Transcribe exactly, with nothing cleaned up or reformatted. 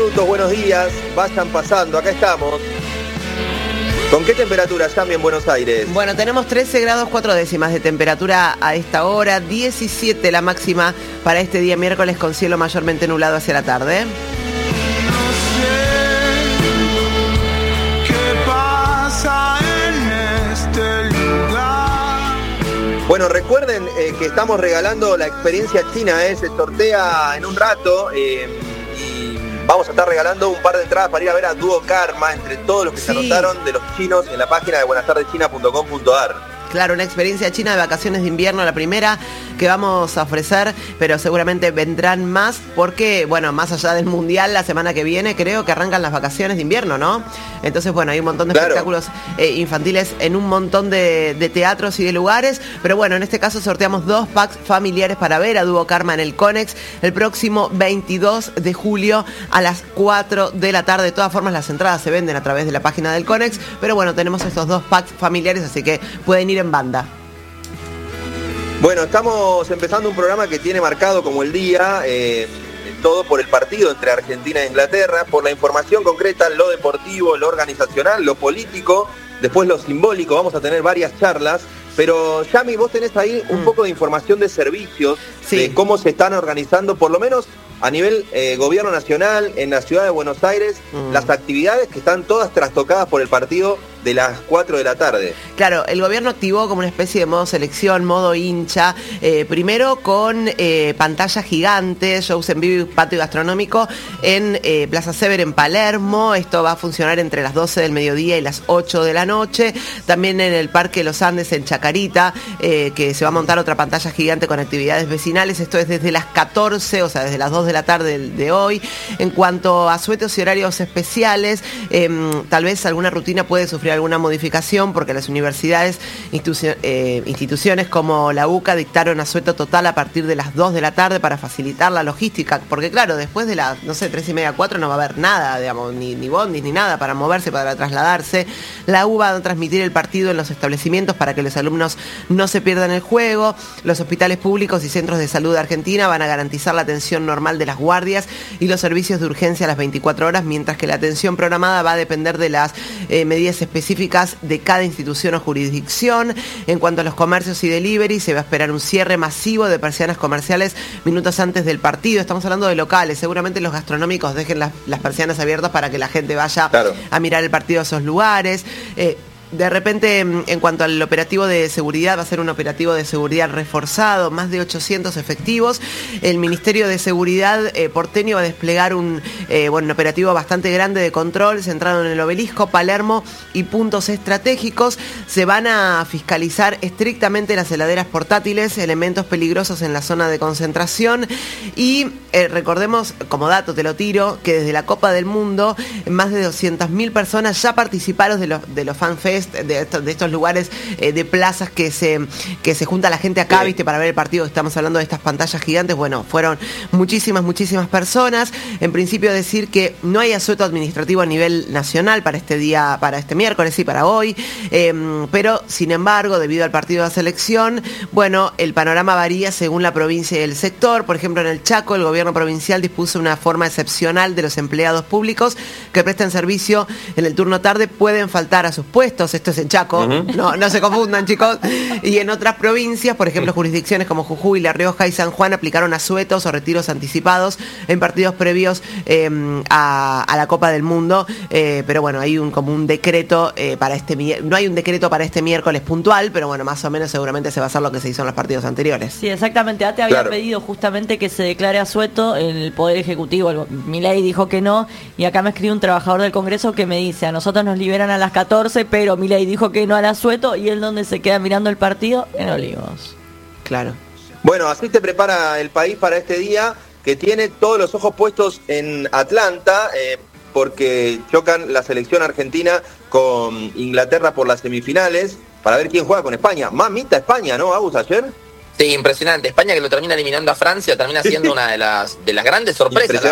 minutos, buenos días, vayan pasando, acá estamos. ¿Con qué temperatura, Yami, en Buenos Aires? Bueno, tenemos trece grados cuatro décimas de temperatura a esta hora, diecisiete la máxima para este día miércoles con cielo mayormente nublado hacia la tarde. Bueno, recuerden eh, que estamos regalando la experiencia china, eh, se sortea en un rato eh, y vamos a estar regalando un par de entradas para ir a ver a Dúo Karma entre todos los que sí. se anotaron de los chinos en la página de buenas tardes china punto com punto a r. Claro, una experiencia china de vacaciones de invierno, la primera que vamos a ofrecer, pero seguramente vendrán más porque, bueno, más allá del Mundial, la semana que viene creo que arrancan las vacaciones de invierno, ¿no? Entonces, bueno, hay un montón de claro. espectáculos eh, infantiles en un montón de, de teatros y de lugares, pero bueno, en este caso sorteamos dos packs familiares para ver a Dúo Karma en el Conex el próximo veintidós de julio a las cuatro de la tarde. De todas formas, las entradas se venden a través de la página del Conex, pero bueno, tenemos estos dos packs familiares, así que pueden ir en banda. Bueno, estamos empezando un programa que tiene marcado como el día, eh, todo por el partido entre Argentina e Inglaterra, por la información concreta, lo deportivo, lo organizacional, lo político, después lo simbólico. Vamos a tener varias charlas, pero Yami, vos tenés ahí un mm. poco de información de servicios, sí. de cómo se están organizando, por lo menos a nivel eh, gobierno nacional, en la ciudad de Buenos Aires, mm. las actividades que están todas trastocadas por el partido de las cuatro de la tarde. Claro, el gobierno activó como una especie de modo selección, modo hincha, eh, primero con eh, pantallas gigantes, shows en vivo y patio gastronómico en eh, Plaza Sever en Palermo. Esto va a funcionar entre las doce del mediodía y las ocho de la noche. También en el Parque Los Andes en Chacarita, eh, que se va a montar otra pantalla gigante con actividades vecinales. Esto es desde las catorce, o sea, desde las dos de la tarde de, de hoy. En cuanto a asuetos y horarios especiales, eh, tal vez alguna rutina puede sufrir alguna modificación porque las universidades, institu- eh, instituciones como la U C A dictaron asueto total a partir de las dos de la tarde para facilitar la logística, porque claro, después de las, no sé, tres y media, cuatro no va a haber nada, digamos, ni, ni bondis ni nada para moverse, para trasladarse. La U va a transmitir el partido en los establecimientos para que los alumnos no se pierdan el juego. Los hospitales públicos y centros de salud de Argentina van a garantizar la atención normal de las guardias y los servicios de urgencia a las veinticuatro horas, mientras que la atención programada va a depender de las eh, medidas específicas de cada institución o jurisdicción. En cuanto a los comercios y delivery, se va a esperar un cierre masivo de persianas comerciales minutos antes del partido. Estamos hablando de locales, seguramente los gastronómicos dejen las, las persianas abiertas para que la gente vaya claro. a mirar el partido a esos lugares. Eh, De repente, en cuanto al operativo de seguridad, va a ser un operativo de seguridad reforzado, más de ochocientos efectivos. El Ministerio de Seguridad eh, porteño va a desplegar un, eh, bueno, un operativo bastante grande de control, centrado en el Obelisco, Palermo y puntos estratégicos. Se van a fiscalizar estrictamente las heladeras portátiles, elementos peligrosos en la zona de concentración. Y eh, recordemos, como dato te lo tiro, que desde la Copa del Mundo, más de doscientas mil personas ya participaron de los, de los fanfests, de estos, de estos lugares eh, de plazas que se, que se junta la gente acá, sí. viste, para ver el partido. Estamos hablando de estas pantallas gigantes. Bueno, fueron muchísimas, muchísimas personas. En principio decir que no hay asueto administrativo a nivel nacional para este día, para este miércoles y para hoy, eh, pero sin embargo, debido al partido de la selección, bueno, el panorama varía según la provincia y el sector. Por ejemplo, en el Chaco, el gobierno provincial dispuso una forma excepcional de los empleados públicos que prestan servicio en el turno tarde pueden faltar a sus puestos. Esto es en Chaco, uh-huh. no, no se confundan, chicos. Y en otras provincias, por ejemplo, jurisdicciones como Jujuy, La Rioja y San Juan aplicaron asuetos o retiros anticipados en partidos previos eh, a, a la Copa del Mundo. Eh, pero bueno, hay un como un decreto eh, para este no hay un decreto para este miércoles puntual, pero bueno, más o menos seguramente se va a hacer lo que se hizo en los partidos anteriores. Sí, exactamente. A te había claro. pedido justamente que se declare asueto en el Poder Ejecutivo. El, Milei dijo que no, y acá me escribe un trabajador del Congreso que me dice: a nosotros nos liberan a las catorce, pero Milei dijo que no al asueto, y él donde se queda mirando el partido, en Olivos. Claro. Bueno, así se prepara el país para este día, que tiene todos los ojos puestos en Atlanta, eh, porque chocan la selección argentina con Inglaterra por las semifinales, para ver quién juega con España. Mamita España, ¿no, Agus, ayer? Sí, impresionante. España, que lo termina eliminando a Francia, termina siendo una de las, de las grandes sorpresas.